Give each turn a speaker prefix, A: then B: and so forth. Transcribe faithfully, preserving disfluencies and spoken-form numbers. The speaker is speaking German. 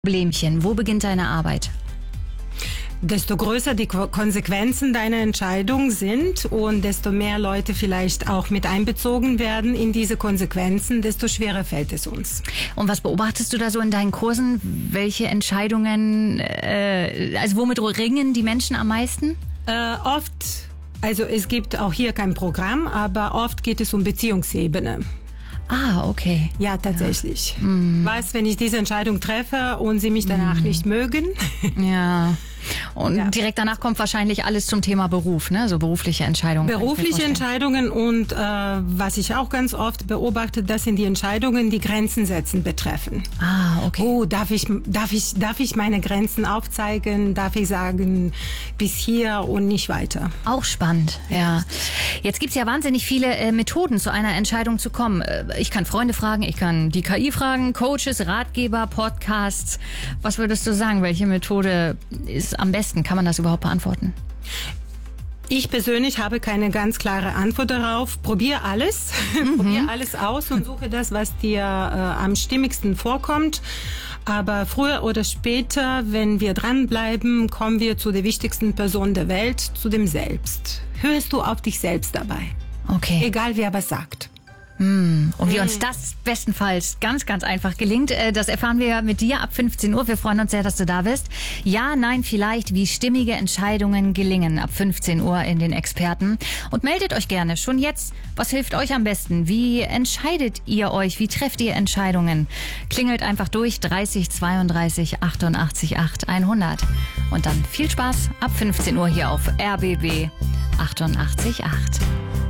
A: Problemchen. Wo beginnt deine Arbeit?
B: Desto größer die Konsequenzen deiner Entscheidung sind und desto mehr Leute vielleicht auch mit einbezogen werden in diese Konsequenzen, desto schwerer fällt es uns.
A: Und was beobachtest du da so in deinen Kursen? Welche Entscheidungen, äh, also womit ringen die Menschen am meisten?
B: Äh, oft, also es gibt auch hier kein Programm, aber oft geht es um Beziehungsebene.
A: Ah, okay.
B: Ja, tatsächlich.
A: Ja. Mm.
B: Was, wenn ich diese Entscheidung treffe und sie mich danach mm. nicht mögen?
A: Ja. Und
B: ja.
A: direkt danach kommt wahrscheinlich alles zum Thema Beruf, ne? So berufliche Entscheidungen.
B: Berufliche Entscheidungen und äh, was ich auch ganz oft beobachte, das sind die Entscheidungen, die Grenzen setzen betreffen.
A: Ah, okay.
B: Oh, darf ich, darf ich, darf ich meine Grenzen aufzeigen? Darf ich sagen, bis hier und nicht weiter?
A: Auch spannend, ja. Jetzt gibt's ja wahnsinnig viele äh, Methoden, zu einer Entscheidung zu kommen. Ich kann Freunde fragen, ich kann die K I fragen, Coaches, Ratgeber, Podcasts. Was würdest du sagen, welche Methode ist am besten? Kann man das überhaupt beantworten?
B: Ich persönlich habe keine ganz klare Antwort darauf. Probier alles, mhm. probier alles aus und suche das, was dir äh, am stimmigsten vorkommt. Aber früher oder später, wenn wir dranbleiben, kommen wir zu der wichtigsten Person der Welt, zu dem Selbst. Hörst du auf dich selbst dabei?
A: Okay.
B: Egal, wer was sagt.
A: Und wie uns das bestenfalls ganz, ganz einfach gelingt, das erfahren wir mit dir ab fünfzehn Uhr. Wir freuen uns sehr, dass du da bist. Ja, nein, vielleicht, wie stimmige Entscheidungen gelingen ab fünfzehn Uhr in den Experten. Und meldet euch gerne schon jetzt. Was hilft euch am besten? Wie entscheidet ihr euch? Wie trefft ihr Entscheidungen? Klingelt einfach durch dreißig zweiunddreißig achtundachtzig acht hundert. Und dann viel Spaß ab fünfzehn Uhr hier auf R B B achtundachtzig Komma acht.